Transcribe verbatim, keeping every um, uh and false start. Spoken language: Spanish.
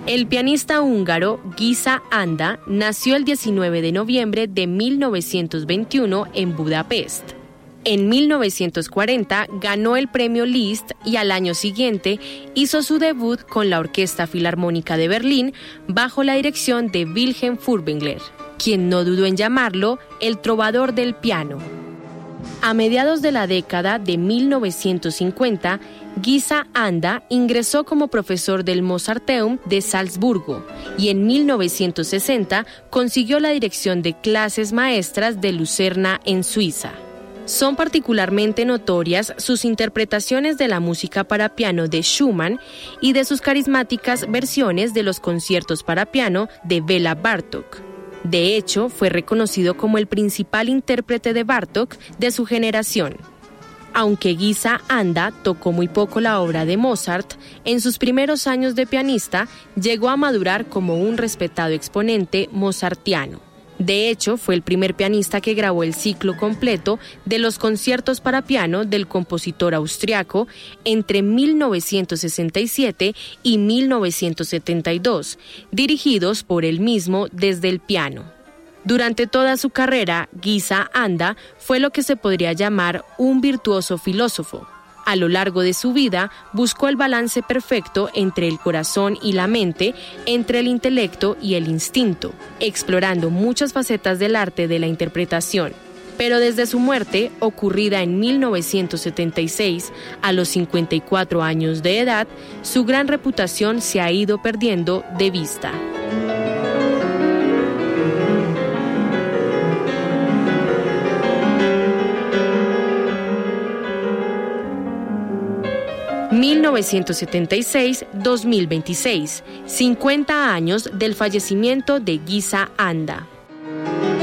El pianista húngaro Géza Anda nació el diecinueve de noviembre de mil novecientos veintiuno en Budapest. En mil novecientos cuarenta ganó el premio Liszt y al año siguiente hizo su debut con la Orquesta Filarmónica de Berlín bajo la dirección de Wilhelm Furtwängler, quien no dudó en llamarlo el trovador del piano. A mediados de la década de mil novecientos cincuenta, Géza Anda ingresó como profesor del Mozarteum de Salzburgo y en mil novecientos sesenta consiguió la dirección de clases maestras de Lucerna en Suiza. Son particularmente notorias sus interpretaciones de la música para piano de Schumann y de sus carismáticas versiones de los conciertos para piano de Béla Bartók. De hecho, fue reconocido como el principal intérprete de Bartók de su generación. Aunque Géza Anda tocó muy poco la obra de Mozart, en sus primeros años de pianista llegó a madurar como un respetado exponente mozartiano. De hecho, fue el primer pianista que grabó el ciclo completo de los conciertos para piano del compositor austriaco entre mil novecientos sesenta y siete y mil novecientos setenta y dos, dirigidos por él mismo desde el piano. Durante toda su carrera, Géza Anda fue lo que se podría llamar un virtuoso filósofo. A lo largo de su vida, buscó el balance perfecto entre el corazón y la mente, entre el intelecto y el instinto, explorando muchas facetas del arte de la interpretación. Pero desde su muerte, ocurrida en mil novecientos setenta y seis, a los cincuenta y cuatro años de edad, su gran reputación se ha ido perdiendo de vista. mil novecientos setenta y seis a dos mil veintiséis, cincuenta años del fallecimiento de Géza Anda.